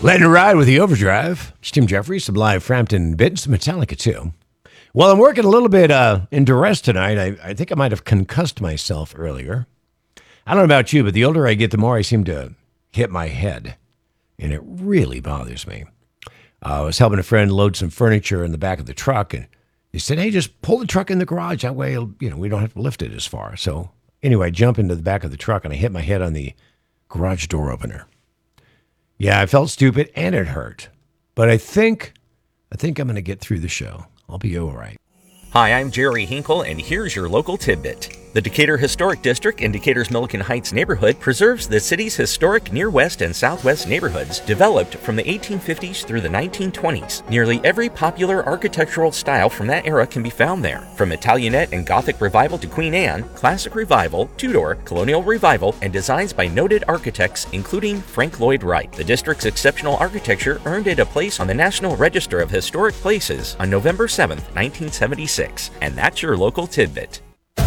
Letting it ride with the Overdrive. It's Tim Jeffries, some live Frampton bits, Metallica too. Well, I'm working a little bit in duress tonight. I think I might have concussed myself earlier. I don't know about you, but the older I get, the more I seem to hit my head, and it really bothers me. I was helping a friend load some furniture in the back of the truck, and he said, "Hey, just pull the truck in the garage. That way, we don't have to lift it as far." So anyway, I jump into the back of the truck, and I hit my head on the garage door opener. Yeah, I felt stupid and it hurt. But I think I'm going to get through the show. I'll be all right. Hi, I'm Jerry Hinkle, and here's your local tidbit. The Decatur Historic District in Decatur's Milliken Heights neighborhood preserves the city's historic near west and southwest neighborhoods developed from the 1850s through the 1920s. Nearly every popular architectural style from that era can be found there. From Italianate and Gothic Revival to Queen Anne, Classic Revival, Tudor, Colonial Revival, and designs by noted architects including Frank Lloyd Wright. The district's exceptional architecture earned it a place on the National Register of Historic Places on November 7, 1976. And that's your local tidbit.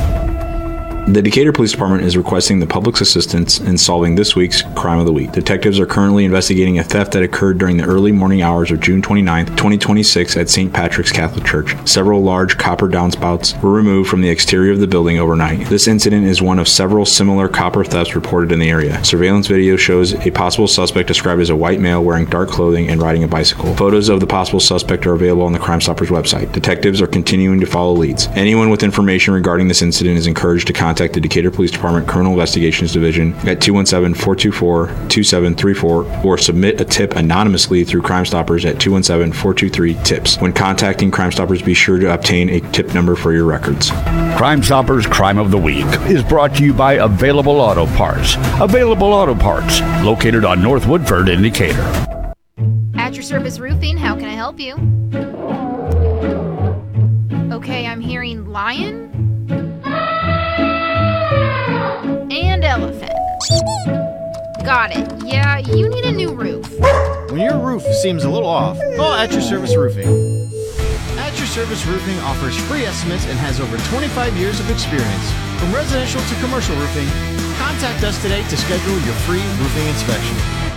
The Decatur Police Department is requesting the public's assistance in solving this week's Crime of the Week. Detectives are currently investigating a theft that occurred during the early morning hours of June 29, 2026 at St. Patrick's Catholic Church. Several large copper downspouts were removed from the exterior of the building overnight. This incident is one of several similar copper thefts reported in the area. Surveillance video shows a possible suspect described as a white male wearing dark clothing and riding a bicycle. Photos of the possible suspect are available on the Crime Stoppers website. Detectives are continuing to follow leads. Anyone with information regarding this incident is encouraged to contact the Decatur Police Department Criminal Investigations Division at 217-424-2734 or submit a tip anonymously through Crime Stoppers at 217-423-TIPS. When contacting Crime Stoppers, be sure to obtain a tip number for your records. Crime Stoppers Crime of the Week is brought to you by Available Auto Parts. Available Auto Parts, located on North Woodford in Decatur. At Your Service Roofing, how can I help you? Okay, I'm hearing lion and elephant. Got it. Yeah, you need a new roof. When your roof seems a little off, call At Your Service Roofing. At Your Service Roofing offers free estimates and has over 25 years of experience. From residential to commercial roofing, contact us today to schedule your free roofing inspection.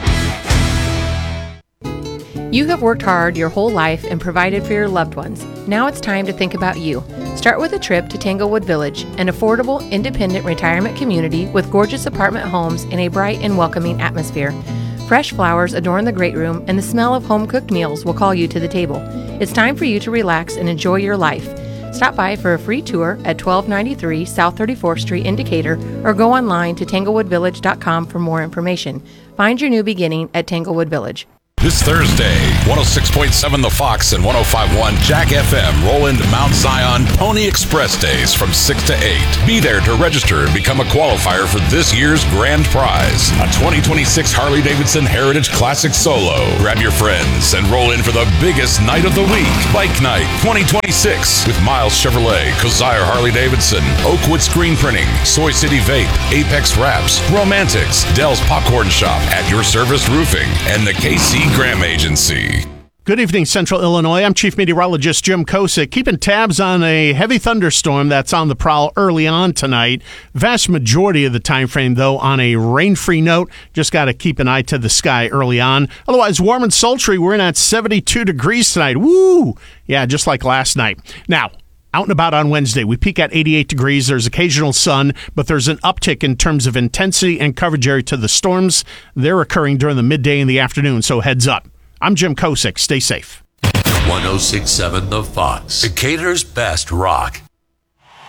You have worked hard your whole life and provided for your loved ones. Now it's time to think about you. Start with a trip to Tanglewood Village, an affordable, independent retirement community with gorgeous apartment homes in a bright and welcoming atmosphere. Fresh flowers adorn the great room, and the smell of home-cooked meals will call you to the table. It's time for you to relax and enjoy your life. Stop by for a free tour at 1293 South 34th Street in Decatur, or go online to tanglewoodvillage.com for more information. Find your new beginning at Tanglewood Village. This Thursday, 106.7 The Fox and 105.1 Jack FM roll into Mount Zion Pony Express Days from 6 to 8. Be there to register and become a qualifier for this year's grand prize, a 2026 Harley-Davidson Heritage Classic Solo. Grab your friends and roll in for the biggest night of the week, Bike Night 2026, with Miles Chevrolet, Kazire Harley-Davidson, Oakwood Screen Printing, Soy City Vape, Apex Wraps, Romantics, Dell's Popcorn Shop, At Your Service Roofing, and the KC Graham Agency. Good evening, Central Illinois. I'm Chief Meteorologist Jim Kosick, keeping tabs on a heavy thunderstorm that's on the prowl early on tonight. Vast majority of the time frame, though, on a rain-free note. Just got to keep an eye to the sky early on. Otherwise, warm and sultry. We're in at 72 degrees tonight. Woo! Yeah, just like last night. Now, out and about on Wednesday, we peak at 88 degrees. There's occasional sun, but there's an uptick in terms of intensity and coverage area to the storms. They're occurring during the midday and the afternoon, so heads up. I'm Jim Kosick. Stay safe. 106.7 The Fox, Decatur's best rock.